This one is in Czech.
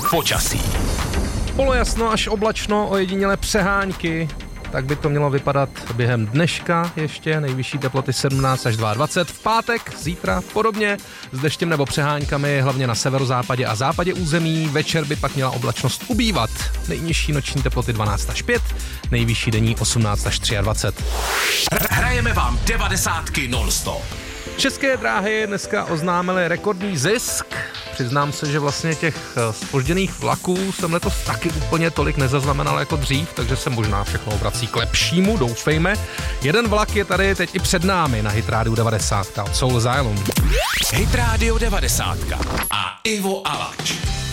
Počasí. Polojasno až oblačno, ojedinělé přehánky. Tak by to mělo vypadat během dneška ještě, nejvyšší teploty 17 až 22. V pátek, zítra podobně, s deštěm nebo přeháňkami, hlavně na severozápadě a západě území. Večer by pak měla oblačnost ubývat. Nejnižší noční teploty 12 až 5, nejvyšší denní 18 až 23. Hrajeme vám 90 non-stop. České dráhy dneska oznámily rekordní zisk. Přiznám se, že vlastně těch zpožděných vlaků jsem letos taky úplně tolik nezaznamenal jako dřív, takže se možná všechno obrací k lepšímu, doufejme. Jeden vlak je tady teď i před námi na Hit Radio 90 od Soul Asylum. Hit Radio 90 a Ivo Alač.